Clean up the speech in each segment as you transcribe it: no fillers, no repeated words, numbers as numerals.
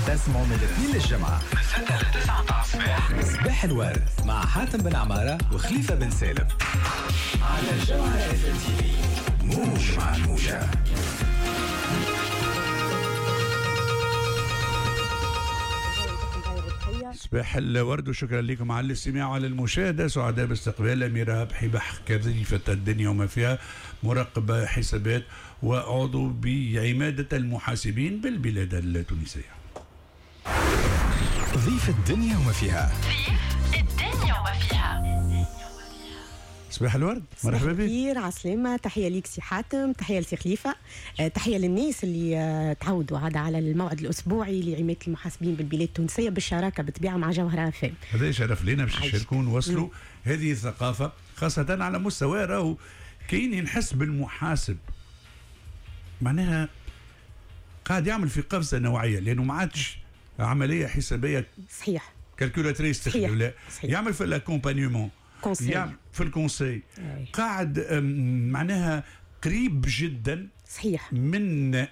تسمعوا من الاثنين للجمعة من 6 ل 9 الصباح. صباح الورد مع حاتم بن عمارة وخليفة بن سالم على الجمعة اف ام تي في. موج مع الموجة. صباح الورد وشكرا لكم على الاستماع وعلى المشاهدة. سعداء باستقبال أميرة رابحي كذلك الدنيا وما فيها، مراقبة حسابات وعضو بعمادة المحاسبين بالبلاد التونسية. ضيف الدنيا وما فيها. صباح الورد، مرحبا بك. كثير عسلامة، تحية ليك سي حاتم، تحية لسي خليفة، تحية للناس اللي تعودوا عاد على الموعد الأسبوعي لعمادة المحاسبين بالبلاد التونسية بالشراكة بالطبيعة مع جوهرة فام. هذا شرف لنا باش نشاركون نوصلوا هذه الثقافة، خاصة على مستوى راهو كاين نحس بالمحاسب معناها قاعد يعمل في قفزة نوعية، لأنه ما عادش عملية حسابية صحيح كالكولاتريس لا، يعمل في الاكومبانيومون، يعمل في الكونسي، قاعد معناها قريب جدا صحيح من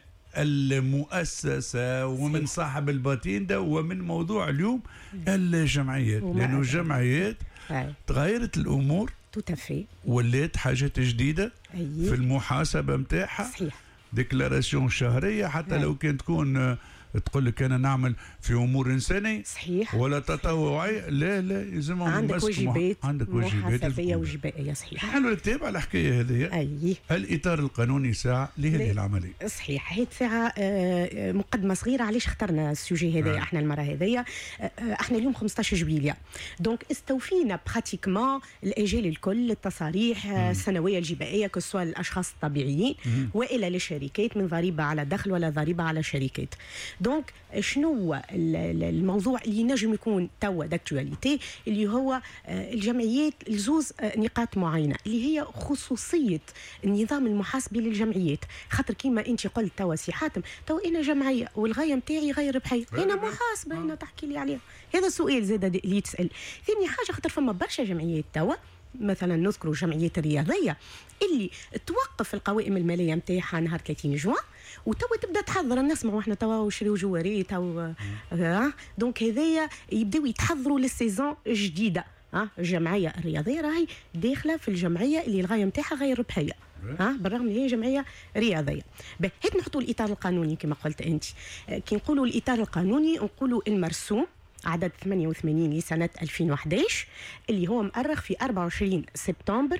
المؤسسة ومن صاحب الباتيندا ومن موضوع اليوم الجمعيات، لأنه الجمعيات تغيرت الأمور توتافي، ولات حاجات جديدة في المحاسبة متاعها. صحيح ديكلاراسيون شهرية حتى لو كانت تكون تقول لك انا نعمل في امور انسانيه صحيح ولا تطوعيه، لا يلزمهم عندك واجبات، عندك واجبات محاسبيه وجبائيه. صحيح حلو الكتاب على الحكايه هذه. الاطار القانوني ساعه لهذه العمليه. صحيح، هي ساعه مقدمه صغيره علاش اخترنا السوجي هذا. احنا المره هذيا احنا اليوم 15 جويليا، دونك استوفينا براتيكمون الاجال الكل، التصاريح السنويه الجبائيه كسوا الاشخاص الطبيعيين والى للشركات من ضريبه على دخل ولا ضريبه على شركات. دونك شنو الموضوع اللي ينجم يكون توا داكتواليتي، اللي هو الجمعيات لزوز نقاط معينه اللي هي خصوصيه النظام المحاسبي للجمعيات. خاطر كيما انت قلت توا سي حاتم، توا انا جمعيه والغايه نتاعي غير ربحيه، انا محاسبه هنا تحكي لي عليها. هذا السؤال زاد اللي يتسال. ثاني حاجه خاطر فما برشا جمعيات توا، مثلا نذكروا الجمعيات الرياضيه اللي توقف القوائم الماليه نتاعها نهار 30 جوان، وتوا تبدا تحضر. نسمعوا احنا توا وشريوا جواريت او دونك هذايا يبداو يتحضروا للسيزون جديده. الجمعيه الرياضيه راهي داخله في الجمعيه اللي الغايه نتاعها غير ربحيه، بالرغم ان هي جمعيه رياضيه. هيك نحطوا الاطار القانوني كما قلت انت. كي نقولوا الاطار القانوني نقولوا المرسوم عدد 88 لسنه 2011 اللي هو مؤرخ في 24 سبتمبر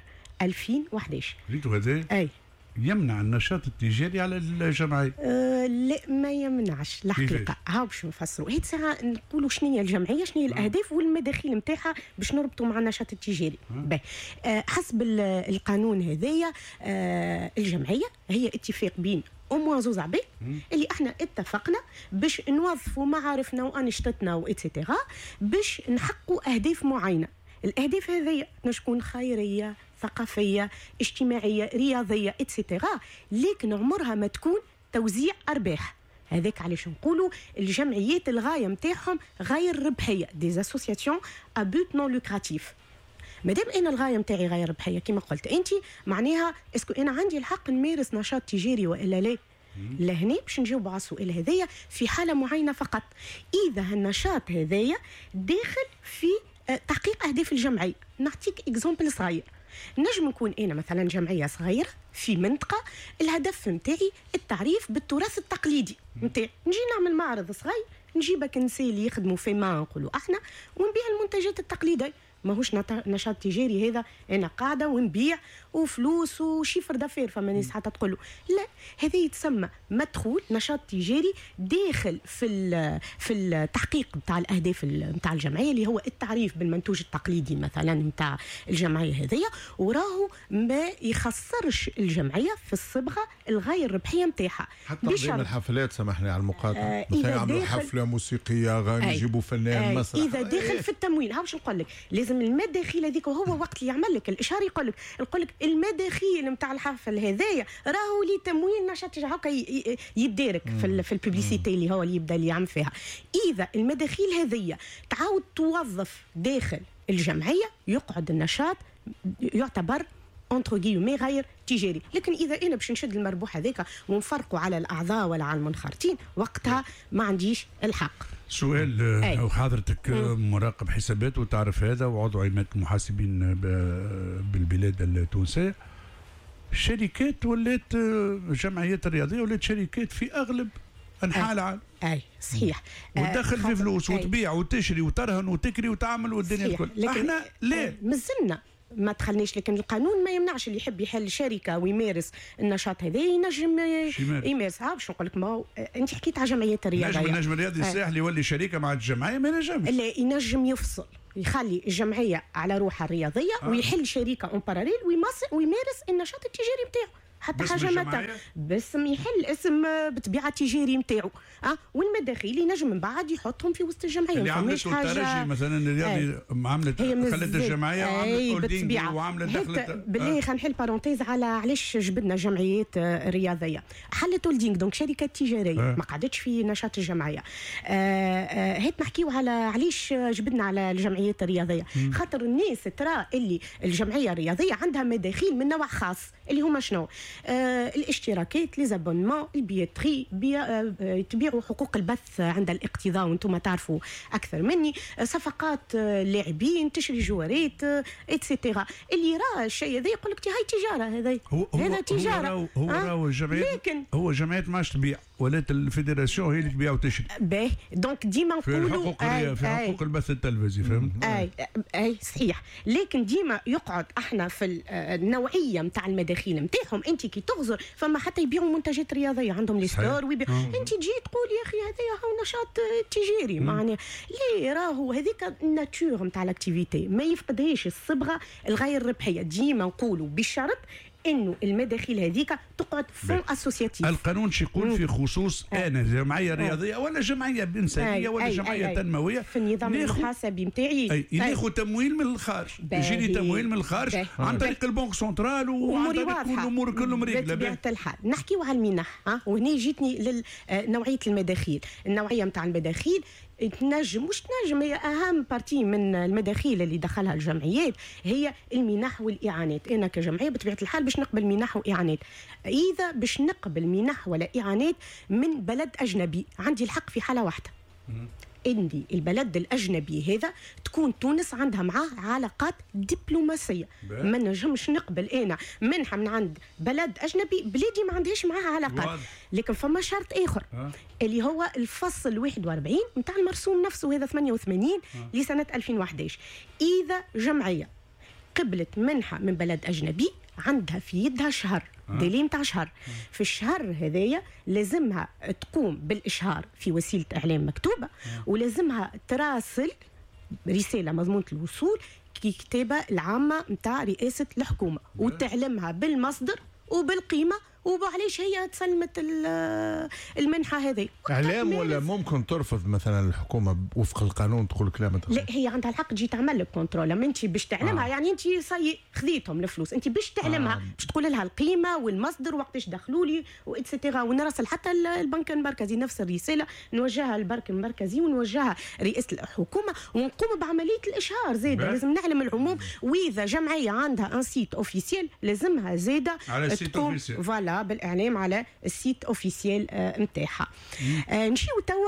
2011. ريتو هذا يمنع النشاط التجاري على الجمعية؟ لا ما يمنعش الحقيقة. هاو باش نفسروا. هي ساعة نقولوا شنو هي الجمعية، شنو هي الأهداف والمداخيل نتاعها باش نربطوا مع النشاط التجاري. حسب القانون هذايا الجمعية هي اتفاق بين زوز عباد اللي احنا اتفقنا باش نوظفوا معارفنا وانشطتنا واتسيتيرا باش نحققوا أهداف معينة. الأهداف هذه تكون خيرية، ثقافية، اجتماعية، رياضية اتسيتيرا، لكن عمرها ما تكون توزيع أرباح. هذاك علاش نقولوا الجمعيات الغاية متاعهم غير ربحية، دي اسوسياسيون ا بوت نون لوكراتيف. مادام انا الغايه نتاعي غير ربحيه كما قلت انت، معناها اسكو انا عندي الحق نمارس نشاط تجاري والا لا؟ لهنا باش نجاوب على السؤال هذايا في حاله معينه فقط، اذا النشاط هذايا داخل في تحقيق اهداف الجمعيه. نعطيك اكزامبل صغير. نجم نكون انا مثلا جمعيه صغيره في منطقه، الهدف نتاعي التعريف بالتراث التقليدي نتاعي، نجي نعمل معرض صغير، نجيبك نساء اللي يخدموا في ما نقولوا احنا ونبيع المنتجات التقليديه. ماهوش نشاط تجاري هذا، انا قاعده ونبيع وفلوس وشيفر دافير. فما ناس حتى تقول له لا، هذا يتسمى مدخول نشاط تجاري داخل في التحقيق نتاع الاهداف نتاع الجمعيه، اللي هو التعريف بالمنتوج التقليدي مثلا نتاع الجمعيه هذيا، وراهو ما يخسرش الجمعيه في الصبغه الغير ربحيه نتاعها. حتى تنظيم الحفلات، سامحني على المقاطعه، مثلا يعملوا حفله موسيقيه، غني يجيبوا فنان مسرح، اذا داخل في التمويل. ها باش نقول لك، لازم المداخيل هذيك، وهو وقت اللي يعمل لك الاشهار يقول لك المداخيل نتاع الحفل هذايا راهو لي تمويل نشاط هكا يدارك في الببليسيتي اللي هو اللي يبدا اللي يعمل فيها. اذا المداخيل هذيا تعاود توظف داخل الجمعيه، يقعد النشاط يعتبر انتر غير التجاري. لكن اذا انا باش نشد المربوح هذاك ونفرقوا على الاعضاء ولا على المنخرطين وقتها ما عنديش الحق. سؤال أو حضرتك مراقب حسابات وتعرف هذا وعضو عماده المحاسبين بالبلاد التونسيه، الشركات ولات جمعيات الرياضيه ولات شركات في اغلب انحاء العالم. اي صحيح. وتدخل في فلوس وتبيع وتشري وترهن وتكري وتعمل والدنيا الكل. احنا ليه؟ مازلنا ما دخلناش، لكن القانون ما يمنعش اللي يحب يحل شركه ويمارس النشاط هذا ينجم يمارسها. باش نقول لك ما انت حكيت على جمعيات الرياضيه، النجم الرياضي الساحلي يولي شركه مع الجمعيه ما ينجمش. لا ينجم يفصل، يخلي الجمعيه على روحها الرياضيه ويحل شركه اون باراليل ويمارس النشاط التجاري نتاعو. حتى حاجه ما باسم يحل اسم بطبيعه تجاري نتاعو والمداخيل ينجم من بعد يحطهم في وسط الجمعيه. اللي عملت الترجي مثلا الرياضي عملت خلت الجمعيه وعملت هولدينغ وعملت دخلت بالله. خلينا نحل بارونتيز على علاش جبدنا جمعيات رياضيه. حلت هولدينغ دونك شركه تجاريه ما قعدتش في نشاط الجمعيه. هيك نحكيو على علاش جبدنا على الجمعيات الرياضيه. خاطر الناس ترى اللي الجمعيه الرياضيه عندها مداخيل من نوع خاص اللي هما شنو؟ الاشتراكات، لي زابونمون، البياتري، تبيعوا حقوق البث عند الاقتضاء وانتم تعرفوا اكثر مني، صفقات لاعبين، تشري جوارات اتسيتيرا. اللي راه الشيء هذا يقول لك هاي تجاره، هذا تجاره. هو الجمعيات هو الجمعيات ماش تبيع ولات الفيدراسيون هي اللي تبيع وتشري. باهي دونك ديما نقولوا في حقوق البث التلفزي، فهمت؟ اي صحيح. لكن ديما يقعد احنا في النوعيه نتاع المداخيل نتاعهم. انت كي تغزر فما حتى يبيعوا منتجات رياضيه عندهم لي ستور ويبيعوا. انت تجي تقول يا اخي هذا هو نشاط تجاري معناها ليه راهو هذيك الناتور نتاع الاكتيفيتي ما يفقدهاش الصبغه الغير ربحيه. ديما نقولوا بالشرط انه المداخيل هذيك تقعد فون اسوسياتيف. القانون شي يقول في خصوص انا جمعيه رياضيه ولا جمعيه انسانيه ولا جمعيه تنمويه في النظام المحاسبي نتاعي ياخذ تمويل من الخارج، يجيني تمويل من الخارج عن طريق البنك سنترال وعن طريق الامور كلهم مريقله. بطبيعه الحال نحكيو على المنح وهنا جيتني لنوعيه المداخيل. النوعيه نتاع المداخيل تنجم مش تنجم هي اهم بارتي من المداخيل اللي دخلها الجمعيات هي المنح والاعانات. انا كجمعيه بطبيعه الحال باش نقبل منح واعانات. اذا باش نقبل منح ولا اعانات من بلد اجنبي عندي الحق في حاله واحده، إني البلد الأجنبي هذا تكون تونس عندها معاه علاقات دبلوماسية. ما نجمش نقبل أنا منحة من عند بلد أجنبي بلادي ما عندهاش معها علاقات. لكن فما شرط آخر اللي هو الفصل 41 متاع المرسوم نفسه هذا 88 لسنة 2011. إذا جمعية قبلت منحة من بلد أجنبي عندها في يدها شهر ديلي متاع شهر. في الشهر هذايا لازمها تقوم بالإشهار في وسيلة إعلام مكتوبة ولازمها تراسل رسالة مضمونة الوصول كتابة العامة متاع رئاسة الحكومة وتعلمها بالمصدر وبالقيمة وعلاش هي تسلمت المنحة هذه. إعلام ولا ممكن ترفض مثلا الحكومة وفق القانون تقول لك لا؟ لا هي عندها الحق تجي تعمل لك كونترول. اما انت باش تعلمها يعني انت صاي خذيتهم الفلوس، انت باش تعلمها باش تقول لها القيمة والمصدر وقتاش دخلوا لي واتسيتيرا. ونرسل حتى البنك المركزي نفس الرسالة نوجهها للبنك المركزي ونوجهها رئاسة الحكومة ونقوم بعملية الإشهار زيادة. لازم نعلم العموم. وإذا جمعية عندها ان سيت اوفيسيال لازمها زيادة تقوم فوالا بالاعلام على السيت اوفيسيال نتاعها. نمشيو توا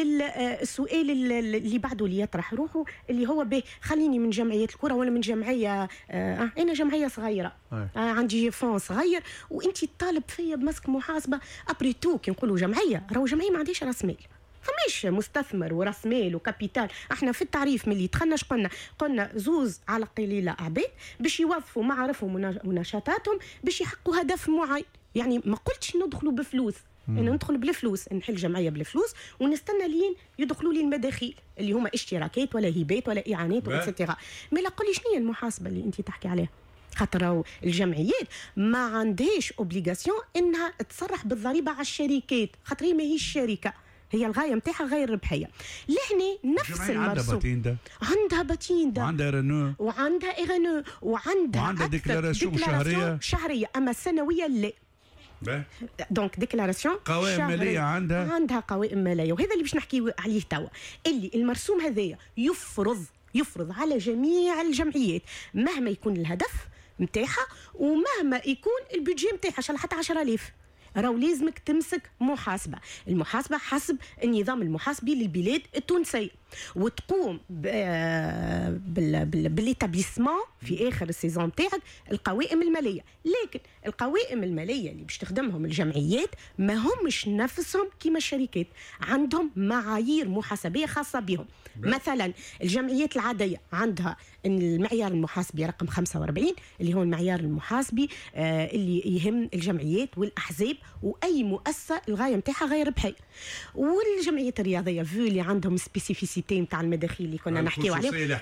للسؤال اللي بعده اللي يطرح روحه اللي هو به خليني من جمعيه الكره ولا من جمعيه انا جمعيه صغيره عندي فون صغير وانت طالب فيا بمسك محاسبه. ابري تو كي نقولوا جمعيه راهو جمعيه ما عندهاش راس مال، فماش مستثمر وراس مال وكابيتال. احنا في التعريف ملي دخلنا قلنا زوز على قليله عباد باش يوظفوا معارفهم ونشاطاتهم باش يحققوا هدف معين. يعني ما قلتش ندخلوا بفلوس، انا ندخل بالفلوس نحل جمعيه بالفلوس ونستنى لين يدخلوا لي المداخيل اللي هما اشتراكات ولا هبات ولا اعانات واتسيتيرا. ما لا قولي شنو هي المحاسبه اللي انت تحكي عليها؟ خاطر الجمعيات ما عندهاش اوبليغاسيون انها تصرح بالضريبه على الشركات خاطر هي ماهيش شركه، هي الغايه نتاعها غير ربحيه. لهنا نفس المرسوم عندها باتيندا وعندها رنو وعندها اغنو وعندها ديكلاراسيون شهريه اما سنويه لا. دونك ديكلاراسيون قوائم ماليه عندها قوائم ماليه. وهذا اللي باش نحكي عليه توا اللي المرسوم هذايا يفرض على جميع الجمعيات مهما يكون الهدف نتاعها، ومهما يكون البيدجي نتاعها شال حتى 10,000 راهو لازمك تمسك محاسبه. المحاسبه حسب النظام المحاسبي للبلاد التونسيه، وتقوم باليتابليسمون في اخر السيزون تاعك القوائم الماليه. لكن القوائم الماليه اللي باش تخدمهم الجمعيات ما همش نفسهم كيما الشركات، عندهم معايير محاسبيه خاصه بهم. مثلا الجمعيات العاديه عندها المعيار المحاسبي رقم 45 اللي هو المعيار المحاسبي اللي يهم الجمعيات والاحزاب واي مؤسسه الغايه نتاعها غير ربحيه. والجمعيات الرياضيه فو اللي عندهم سبيسيفيسيتي نتاع المداخيل اللي كنا نحكيو عليهم،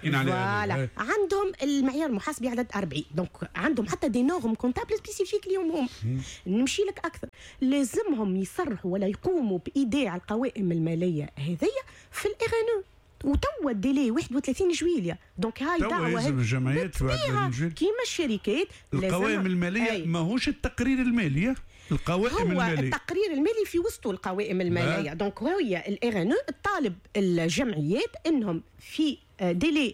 عندهم المعيار المحاسبي عدد 40. دونك عندهم حتى دي نورم كونتابل سبيسيفيك اليوم. هم نمشي لك اكثر، لازمهم يصرحوا ولا يقوموا بايداع القوائم الماليه هذيا في الاغانو، وتوا الديلي 31 جويليا. دونك هاي دعوه لازم الجمعيات في 31 جويليا كيما الشركات. القوائم الماليه ماهوش التقرير المالي، القوائم هو المالية. التقرير المالي في وسط القوائم الماليه. دونك هي الإغانو تطالب الجمعيات انهم في ديلي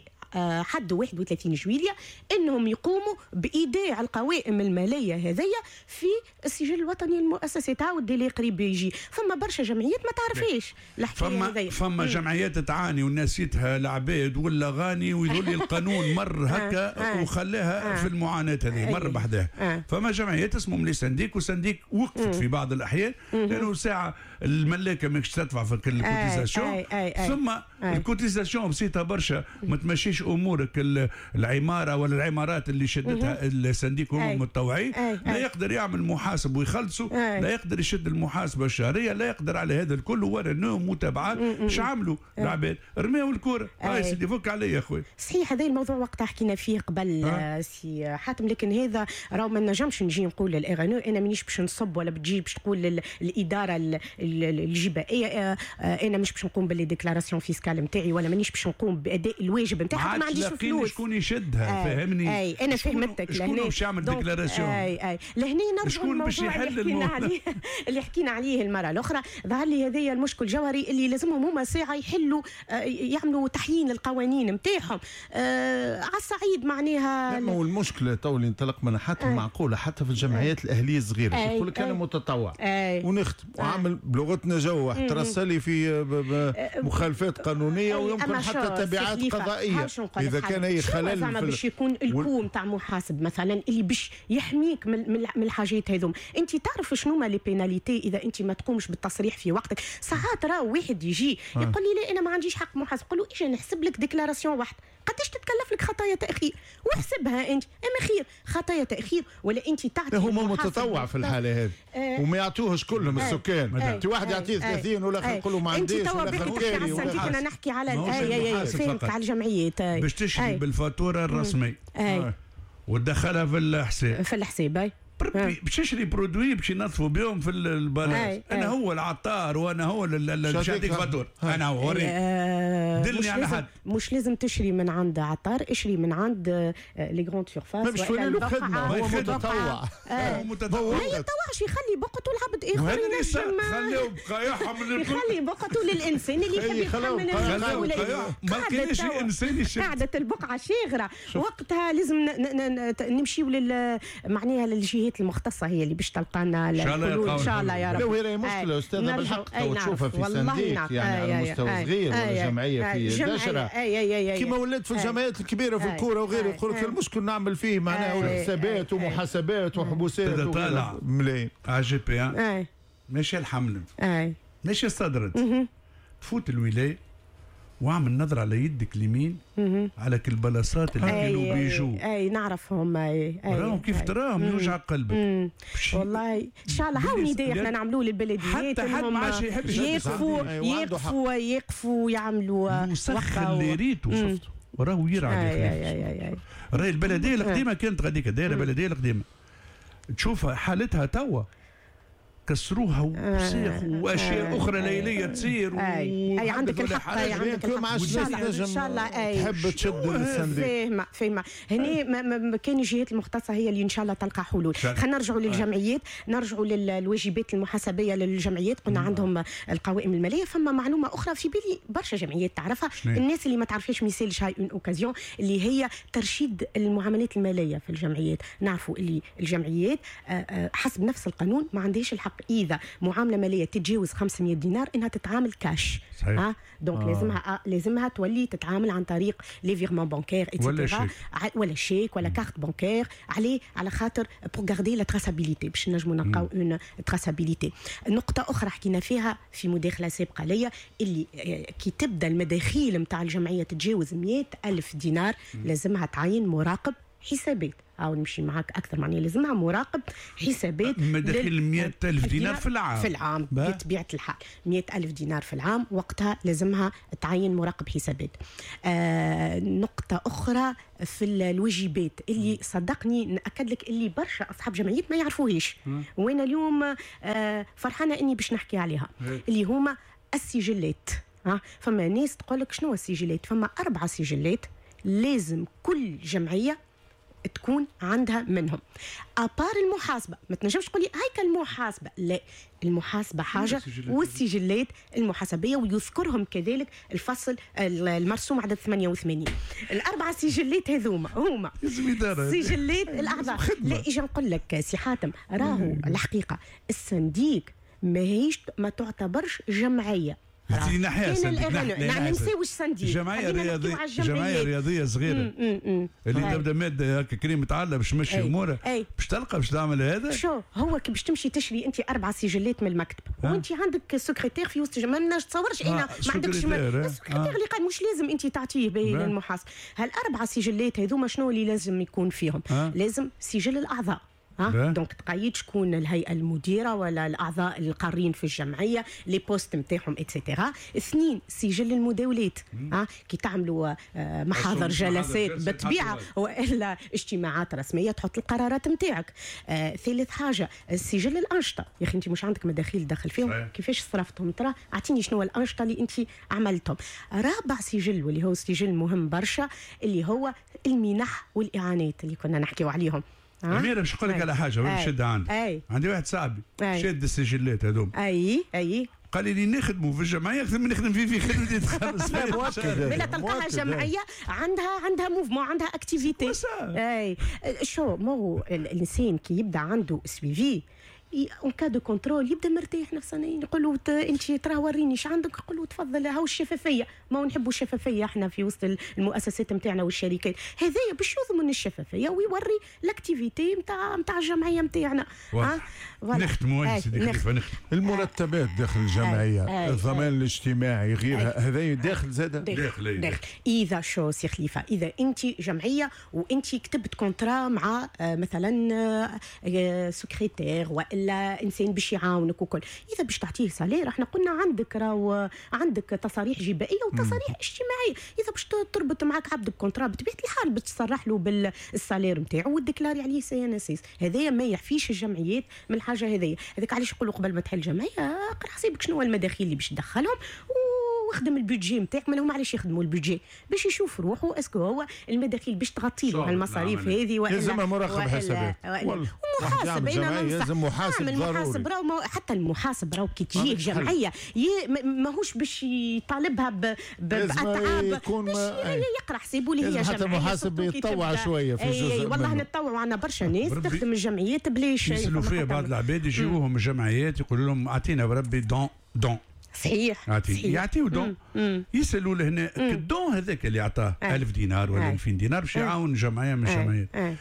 حد 31 جويليا انهم يقوموا بايداع القوائم الماليه هذيا في السجل الوطني للمؤسسات. تعاود ديلي قريب يجي. فما برشا جمعيات ما تعرفيش الحكايه هذيا. فما جمعيات تعاني وناسيتها العباد ولا غاني ويولي القانون مر هكا وخلاها في المعاناه هذه مر بحدها. فما جمعيات اسمهم لي سنديك، وسنديك وقفت في بعض الاحيان لانه ساعه الملاكه ماكش تدفع في الكوتيزاسيون. ثم الكوتيزاسيون بسيطه برشا، ما تمشيش امورك العماره ولا العمارات اللي شدتها السنديك هم المتطوعين. لا يقدر يعمل محاسب ويخلصوا، لا يقدر يشد المحاسبه الشهريه، لا يقدر على هذا الكل. ورا متابعات ايش عملوا العباد؟ رميوا الكره. هاي سيدي فك علي يا خويا. صحيح هذا الموضوع وقتها حكينا فيه قبل سي حاتم، لكن هذا راهو ما نجمش نجي نقول للاغانو انا مانيش باش نصب ولا بتجي باش تقول الاداره الجبائيه انا مش باش نقوم باللي ديكلاراسيون فيسكال نتاعي ولا مانيش باش نقوم باداء الواجب نتاعي، ما عنديش فلوس. شكون يشدها؟ فهمني. انا فهمتك. شكون باش يعمل ديكلاراسيون؟ لهنا نرجع شكون باش يحل اللي حكينا عليه المره الاخرى. ظهر لي هذايا المشكل الجوهري اللي لازمهم هما ساعه يحلوا يعملوا تحيين القوانين نتاعهم على الصعيد معناها. ما هو المشكله تو اللي انطلق منها حتى معقوله حتى في الجمعيات الاهليه الصغيره يقول لك انا متطوع ونختم وعامل بلغتنا جو ترسلي في مخالفات قانونيه ويمكن حتى تبعات قضائيه اذا كان اي خلل زعما باش يكون الكوم تاع محاسب مثلا اللي باش يحميك من الحاجات هذوم. انت تعرف شنو ما لي بيناليتي اذا انت ما تقومش بالتصريح في وقتك. ساعات راه واحد يجي يقول لي لا انا ما عنديش حق محاسب، قول له اجي نحسب لك ديكلاراسيون واحده قداش تتكلف لك خطايا تاخير واحسبها انت. اما خير خطايا تاخير ولا انت تعطي هما متطوع في الحاله هذه وما يعطوهش كلهم السكان. انت واحد يعطيه 30 ولا يقول له ما عنديش ولا كاري. انت كنا نحكي على فهمت على الجمعيات باش تشري بالفاتوره الرسميه وتدخلها في الحساب باش تشري برودوي باش ينظفوا بهم في البلاص. انا هو العطار وانا هو اللي شاديك فاتور. انا هو دلني على حد. مش لازم تشري من عند عطار، اشري من عند لي غروند سيرفاس. مش له خدمه هو متطوع. ما يتطوعش يخلي بقته العبد اخر ينجم خليه بقايعها من يخلي بقته للانسان اللي يحب يتحمل المسؤوليه. قاعده البقعه شاغره وقتها لازم نمشيو معناها للجهات المختصه هي اللي باش تلقانا الحلول ان شاء الله يا رب. لو هي مشكله استاذه بالحق تشوفها في صنديق يعني على مستوى صغير ولا جمعيه في دشره كما ولات في الجمعيات الكبيره في الكوره وغيره. يقول لك المشكل نعمل فيه معناها حسابات ومحاسبات وحبوسات طالع ملايين على جي بي ماشي الحمل ماشي صدرت تفوت الولايه واعمل نظر على يدك اليمين على كل البلاصات اللي كانوا بيجوا. نعرفهم. راهم كيف تراهم يوجع قلبك. والله ان شاء الله هاو ندير احنا نعملوا للبلديات انهم يقفوا يعملوا مسخن اللي ريتو راهو يرعى. راهي البلديه القديمه كانت غاديك دايره بلديه القديمه تشوفها حالتها توا كسروها واشياء اخرى ليليه تصير. اي عندك الحق، عندك الحق. ان شاء الله تحب تشد الصندوق. فهمه هني كاين الجهات المختصه هي اللي ان شاء الله تلقى حلول. خلينا نرجعوا للجمعيات، نرجعوا للواجبات المحاسبيه للجمعيات. قلنا عندهم القوائم الماليه. فما معلومه اخرى في بالي برشا جمعيات تعرفها، الناس اللي ما تعرفهاش ميسالش هاي اون اوكازيون، اللي هي ترشيد المعاملات الماليه في الجمعيات. نعرفوا اللي الجمعيات حسب نفس القانون ما عندهاش الحق اذا معامله ماليه تتجاوز 500 دينار انها تتعامل كاش. دونك لازمها تولي تتعامل عن طريق لي فيرمون بانكير ولا شيك ولا كارت بانكير، على خاطر بور غاردي لا تراسابيليتي، باش نجموا نلقاو اون تراسابيليتي. نقطه اخرى حكينا فيها في مداخله سابقه ليا، اللي كي تبدا المداخيل نتاع الجمعيه تتجاوز 100,000 دينار لازمها تعين مراقب حسابات. أو نمشي معاك أكثر، معناها لازمها مراقب حسابات. مداخيل 100,000 دينار في العام بطبيعة الحال 100,000 دينار في العام، وقتها لازمها تعين مراقب حسابات. نقطة أخرى في الواجبات اللي صدقني نأكد لك اللي برشا أصحاب جمعيات ما يعرفوهاش، وأنا اليوم فرحانة إني باش نحكي عليها، اللي هما السجلات. فما ناس تقول لك شنو السجلات؟ فما 4 سجلات لازم كل جمعية تكون عندها منهم. أبار المحاسبة، ما تنجمش تقولي هيك المحاسبة، لا، المحاسبة حاجة والسجلات المحاسبية، ويذكرهم كذلك الفصل المرسوم عدد 88. ال4 سجلات هذوما هما سجلات الأعضاء. لا إجا نقول لك سي حاتم، راهو الحقيقة الصنديق ما تعتبرش جمعية. نحن نساوي الصنديق جمعيه رياضيه صغيره اللي تبدا ماده هكا كريم تعلى باش تمشي امورها، باش تلقى باش تعمل هذا. شو هو كي باش تمشي تشري انت 4 سجلات من المكتب وانت عندك سكرتير في وسط ما تصورش انا ما عندكش السكرتير اللي قال مش لازم انت تعطيه به للمحاسب. هال4 سجلات هذوما شنو اللي لازم يكون فيهم؟ لازم سجل الاعضاء. دونك تقيد شكون الهيئه المديره ولا الاعضاء القارين في الجمعيه، لي بوست نتاعهم اتسيتيرا. 2 سجل المداولات، كي تعملوا محاضر جلسات بالطبيعه والا اجتماعات رسميه تحط القرارات نتاعك. 3 حاجه سجل الانشطه. يا اخي انت مش عندك مداخيل داخل فيهم، كيفاش صرفتهم؟ ترى اعطيني شنو الانشطه اللي انت عملتهم. 4 سجل واللي هو سجل مهم برشا، اللي هو المنح والاعانات اللي كنا نحكيو عليهم. أميرة باش نقول لك على حاجة وين شد عندي واحد صاحبي شاد السجلات هذوم. أي قال لي نخدموا في الجمعية أكثر من نخدم في خدمتي تخلص بلا تلقاها جمعية عندها موفمون، عندها اكتيفيتي. أي شو مو الإنسان كي يبدأ عنده سويفي اون كادو كنترول يبدا مرتاح نفسيا، يقول له انت تراه وريني ايش عندك، يقول له تفضل هاو الشفافيه. ما نحبوا الشفافيه احنا في وسط المؤسسات نتاعنا والشركات، هذايا باش يضمن الشفافيه ويوري الاكتيفيتي نتاع الجمعيه نتاعنا. نختموا المرتبات داخل الجمعيه، الضمان الاجتماعي غيرها، هذا داخل زاد داخل. اذا شو سي خليفه، اذا انت جمعيه وانت كتبت كونترا مع مثلا سكرتير ولا انسان باش يعاونك وكل، اذا باش تعطيه سالير احنا قلنا عندك تصاريح جبائيه وتصاريح اجتماعيه. اذا باش تربط معك عبد الكونترا بطبيعه الحال بتصرح له بالسالير نتاعو وتديكلاري عليه سي ان اس اس. هذايا ما يعفيش الجمعيات من الحاجه هذيا. هذاك علاش يقولوا قبل ما تحل جمعيه اقرا حسابك شنو المداخيل اللي باش تدخلهم وخدم البودجي نتاعك. ما لهم علاش يخدموا البودجي؟ باش يشوف روحه اسكو هو المداخيل باش تغطي له المصاريف هذه ولا لازم مراقب حسابات ومحاسب. لازم محاسب ضروري. حتى المحاسب راهو كي تجيه جمعيه ماهوش باش يطالبها باتعاب، باش يقرا حسابه اللي هي جمعيه. حتى المحاسب يتطوع شويه في الجزء. والله نتطوع، عندنا برشا ناس تخدم الجمعيات بلاش. يسالوا فيها بعض العباد يجيوهم الجمعيات يقولوا لهم اعطينا بربي دون صحيح يعطيو دون. يسالوا له هنا الدون هذاك اللي عطاه 1000 دينار ولا 2000 دينار باش يعاون جمعيه من الجمعيات،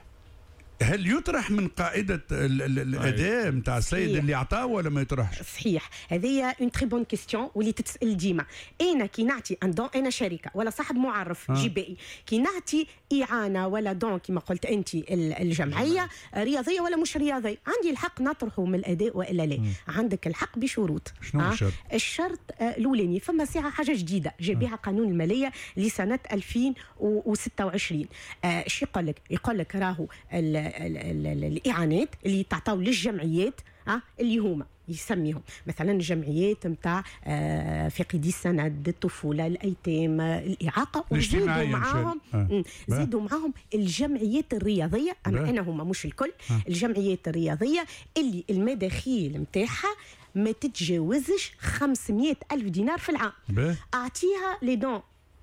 هل يطرح من قاعدة الأداء نتاع السيد اللي عطاه ولا ما يطرحش؟ صحيح، هذه اون تري بون كيستيون واللي تتسأل ديما. أنا كي نعطي ان دون، أنا شركة ولا صاحب معرف جبائي، كي نعطي إعانة ولا دون كما قلت أنت الجمعية رياضية ولا مش رياضية، عندي الحق نطرحه من الأداء وإلا لا؟ عندك الحق بشروط. شنو الشرط؟ الشرط الأولاني فما ساعة حاجة جديدة جاب بها قانون المالية لسنة 2026. ايش يقول لك؟ يقول لك راهو الاعانات اللي تعطاو للجمعيات اللي هما يسميهم مثلا الجمعيات نتاع فقيدي السند، الطفوله، الايتام، الاعاقه، وزيدوا معاهم زيدوا معاهم الجمعيات الرياضيه، اما انا هما مش الكل. الجمعيات الرياضيه اللي المداخيل نتاعها ما تتجاوزش 500 ألف دينار في العام. اعطيها لي دون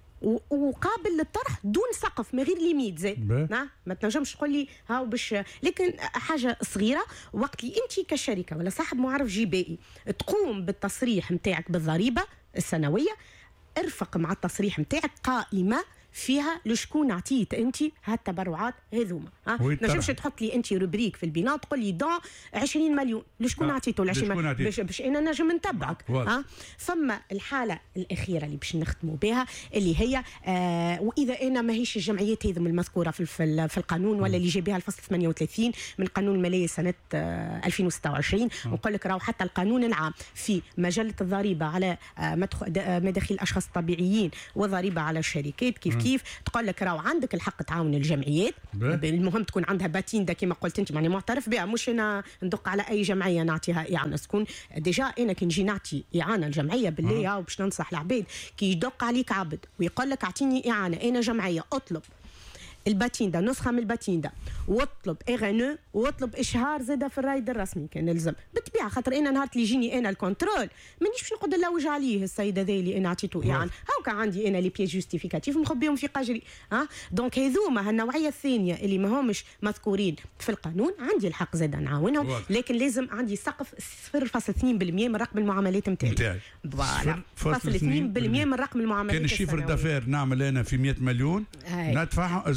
وقابل للطرح دون سقف، ما غير ليميت زاد. ما تنجمش تقول لي هاو باش، لكن حاجه صغيره وقت اللي انت كشركه ولا صاحب معرف جبائي تقوم بالتصريح نتاعك بالضريبه السنويه، ارفق مع التصريح نتاعك قائمه فيها لشكون عطيت انت هالتبرعات هذوما. ما تنجمش تحط لي انت روبريك في البناء تقول لي دون 20 مليون لشكون عطيته ال 20 مليون باش انا نجم نتبعك. ثم الحاله الاخيره اللي باش نختموا بها اللي هي واذا انا ماهيش الجمعيات هذم المذكوره في القانون ولا اللي جاي بها الفصل 38 من قانون الماليه سنه 2026، نقول لك راهو حتى القانون العام في مجله الضريبه على مداخيل الاشخاص الطبيعيين والضريبه على الشركات كيف تقول لك راهو عندك الحق تعاون الجمعيات. المهم تكون عندها باتيندا كما قلت انت، معني معترف بها، مش انا ندق على اي جمعيه نعطيها اعانه. تكون ديجا انا كي نجي نعطي اعانه الجمعيه بالله وباش ننصح العباد، كي يدق عليك عبد ويقول لك اعطيني اعانه انا جمعيه، اطلب الباتيندا، نسخه من الباتيندا، واطلب اغنو، واطلب اشهار زاده في الرايد الرسمي كان يلزم بالطبيعه، خاطر انا نهار اللي يجيني انا الكونترول مانيش باش نقعد نلوج عليه السيد هذا اللي انا عطيته اعانه. هاو كان عندي انا لي بيس جوستيفيكاتيف نخبيهم في قجري. دونك هذوما هالنوعيه الثانيه اللي ما همش مذكورين في القانون عندي الحق زاده نعاونهم، لكن لازم عندي سقف 0.2% من رقم المعاملات نتاعي. فوالا 0.2% من رقم المعاملات. كان الشيفر دافير نعمل انا في 100 مليون ندفعها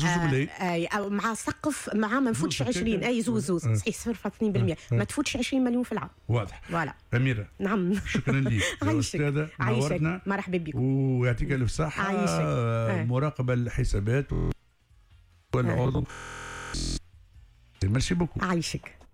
أو مع سقف مع ما نفوتش 20 اي زوز صحيح 0.2% ما تفوتش 20 مليون في العام. واضح. فوالا أميرة نعم شكرا لك يا أستاذة، نورتنا. مرحبا بكم ويعطيك الف صحة. مراقبة الحسابات والعضو. ميرسي بوكو. عايشك.